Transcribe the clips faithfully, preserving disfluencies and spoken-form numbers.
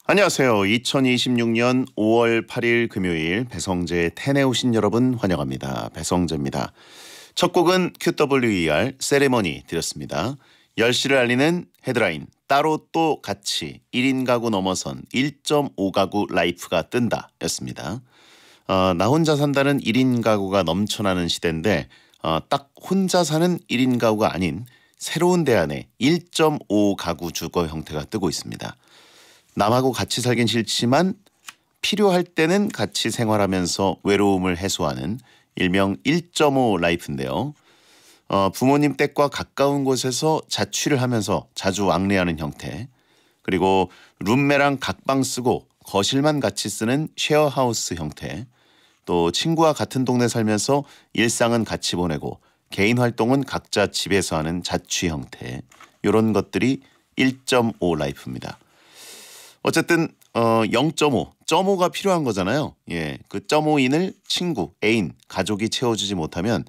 안녕하세요. 이천이십육 년 오월 팔일 금요일 배성재의 텐에 오신 여러분 환영합니다. 배성재입니다. 첫 곡은 큐더블유이알 세레머니 드렸습니다. 열 시를 알리는 헤드라인 따로 또 같이 일 인 가구 넘어선 일 점 오 가구 라이프가 뜬다 였습니다. 어, 나 혼자 산다는 일 인 가구가 넘쳐나는 시대인데 어, 딱 혼자 사는 일 인 가구가 아닌 새로운 대안의 일 점 오 가구 주거 형태가 뜨고 있습니다. 남하고 같이 살긴 싫지만 필요할 때는 같이 생활하면서 외로움을 해소하는 일명 일 점 오 라이프인데요. 어, 부모님 댁과 가까운 곳에서 자취를 하면서 자주 왕래하는 형태, 그리고 룸메랑 각방 쓰고 거실만 같이 쓰는 쉐어하우스 형태, 또 친구와 같은 동네 살면서 일상은 같이 보내고 개인 활동은 각자 집에서 하는 자취 형태, 이런 것들이 일 점 오 라이프입니다. 어쨌든 어, 영 점 오, 점 오가 필요한 거잖아요. 예, 그 점 오인을 친구, 애인, 가족이 채워주지 못하면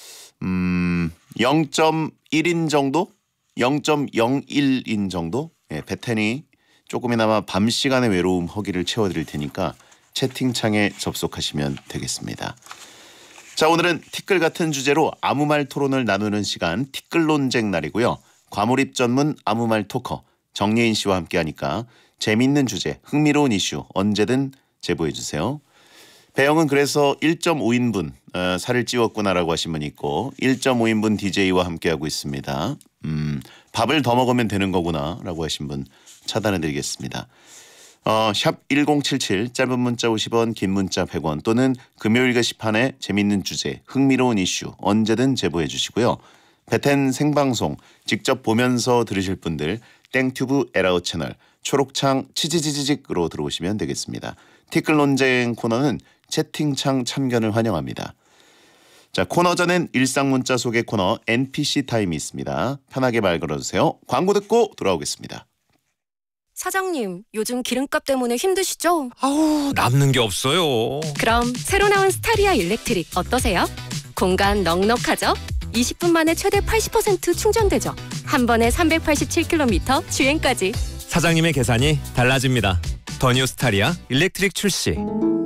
음, 영 점 일인 정도? 영 점 영일인 정도? 예, 베텐이 조금이나마 밤 시간의 외로움 허기를 채워드릴 테니까 채팅창에 접속하시면 되겠습니다. 자, 오늘은 티끌 같은 주제로 아무 말 토론을 나누는 시간 티끌 논쟁 날이고요. 과몰입 전문 아무 말 토커 정예인 씨와 함께하니까 재밌는 주제, 흥미로운 이슈 언제든 제보해 주세요. 배영은 그래서 일 점 오인분 어, 살을 찌웠구나라고 하신 분이 있고 일 점 오인분 디제이와 함께하고 있습니다. 음, 밥을 더 먹으면 되는 거구나라고 하신 분 차단해드리겠습니다. 어, 샵 일공칠칠 짧은 문자 오십 원 긴 문자 백 원 또는 금요일 게시판에 재밌는 주제, 흥미로운 이슈 언제든 제보해 주시고요. 베텐 생방송 직접 보면서 들으실 분들 땡튜브 에라우 채널 초록창 치지지지직으로 들어오시면 되겠습니다. 티끌 논쟁 코너는 채팅창 참견을 환영합니다. 자, 코너 전엔 일상 문자 소개 코너 엔피씨 타임이 있습니다. 편하게 말 걸어주세요. 광고 듣고 돌아오겠습니다. 사장님, 요즘 기름값 때문에 힘드시죠? 아우, 남는 게 없어요. 그럼 새로 나온 스타리아 일렉트릭 어떠세요? 공간 넉넉하죠? 이십 분 만에 최대 팔십 퍼센트 충전되죠? 한 번에 삼백팔십칠 킬로미터 주행까지. 사장님의 계산이 달라집니다. 더 뉴 스타리아 일렉트릭 출시.